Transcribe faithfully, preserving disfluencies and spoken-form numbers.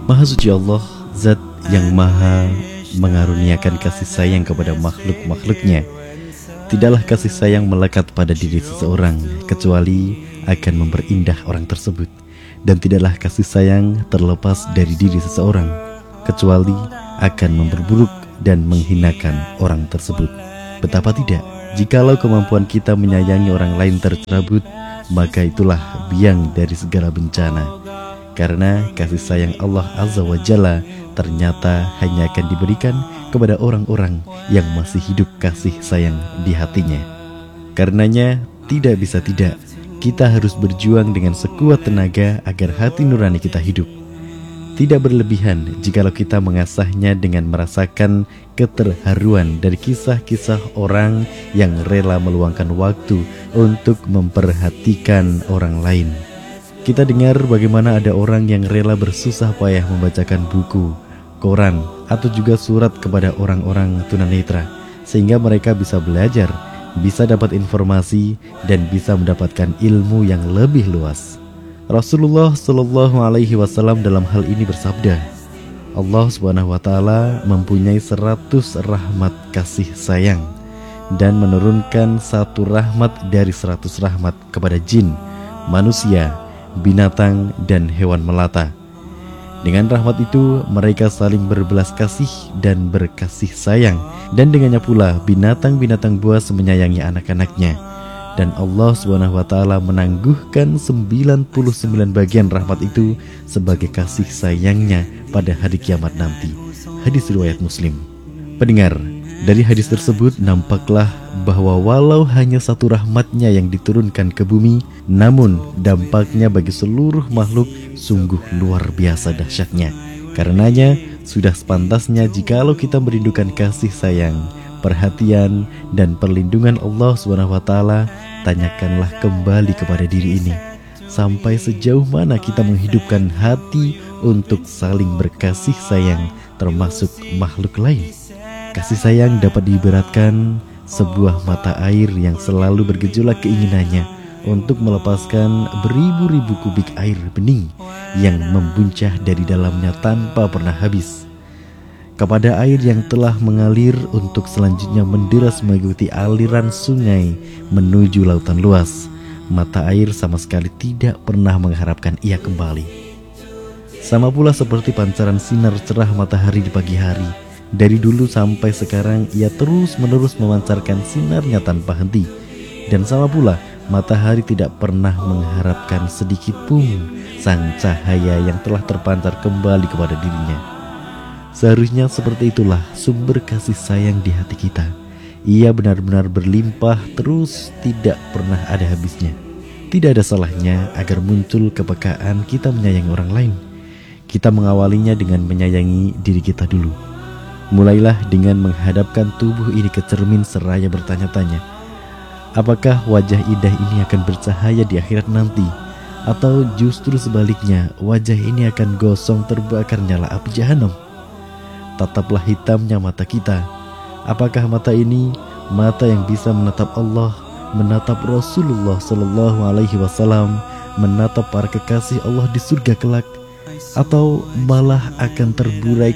Maha suci Allah, Zat yang maha mengaruniakan kasih sayang kepada makhluk-makhluknya. Tidaklah kasih sayang melekat pada diri seseorang kecuali akan memperindah orang tersebut, dan tidaklah kasih sayang terlepas dari diri seseorang kecuali akan memperburuk dan menghinakan orang tersebut. Betapa tidak, jikalau kemampuan kita menyayangi orang lain tercabut, maka itulah biang dari segala bencana. Karena kasih sayang Allah Azza wa Jalla ternyata hanya akan diberikan kepada orang-orang yang masih hidup kasih sayang di hatinya. Karenanya tidak bisa tidak, kita harus berjuang dengan sekuat tenaga agar hati nurani kita hidup. Tidak berlebihan jikalau kita mengasahnya dengan merasakan keterharuan dari kisah-kisah orang yang rela meluangkan waktu untuk memperhatikan orang lain. Kita dengar bagaimana ada orang yang rela bersusah payah membacakan buku, koran, atau juga surat kepada orang-orang tunanetra, sehingga mereka bisa belajar, bisa dapat informasi, dan bisa mendapatkan ilmu yang lebih luas. Rasulullah Shallallahu Alaihi Wasallam dalam hal ini bersabda, Allah Subhanahu Wa Taala mempunyai seratus rahmat kasih sayang dan menurunkan satu rahmat dari seratus rahmat kepada jin, manusia, binatang, dan hewan melata. Dengan rahmat itu mereka saling berbelas kasih dan berkasih sayang, dan dengannya pula binatang-binatang buas menyayangi anak-anaknya. Dan Allah subhanahu wa taala menangguhkan sembilan puluh sembilan bagian rahmat itu sebagai kasih sayangnya pada hari kiamat nanti. Hadis riwayat Muslim. Pendengar, dari hadis tersebut nampaklah bahwa walau hanya satu rahmatnya yang diturunkan ke bumi, namun dampaknya bagi seluruh makhluk sungguh luar biasa dahsyatnya. Karenanya sudah sepantasnya jikalau kita merindukan kasih sayang, perhatian, dan perlindungan Allah subhanahu wa taala, tanyakanlah kembali kepada diri ini, sampai sejauh mana kita menghidupkan hati untuk saling berkasih sayang termasuk makhluk lain. Kasih sayang dapat diibaratkan sebuah mata air yang selalu bergejolak keinginannya untuk melepaskan beribu-ribu kubik air bening yang membuncah dari dalamnya tanpa pernah habis kepada air yang telah mengalir untuk selanjutnya menderas mengikuti aliran sungai menuju lautan luas. Mata air sama sekali tidak pernah mengharapkan ia kembali. Sama pula seperti pancaran sinar cerah matahari di pagi hari. Dari dulu sampai sekarang ia terus-menerus memancarkan sinarnya tanpa henti. Dan sama pula matahari tidak pernah mengharapkan sedikit pun sang cahaya yang telah terpancar kembali kepada dirinya. Seharusnya seperti itulah sumber kasih sayang di hati kita. Ia benar-benar berlimpah terus, tidak pernah ada habisnya. Tidak ada salahnya agar muncul kepekaan kita menyayangi orang lain. Kita mengawalinya dengan menyayangi diri kita dulu. Mulailah dengan menghadapkan tubuh ini ke cermin seraya bertanya-tanya, apakah wajah indah ini akan bercahaya di akhirat nanti? Atau justru sebaliknya, wajah ini akan gosong terbakar nyala api jahanam? Tataplah hitamnya mata kita. Apakah mata ini mata yang bisa menatap Allah, menatap Rasulullah Sallallahu Alaihi Wasallam, menatap para kekasih Allah di surga kelak, atau malah akan terburai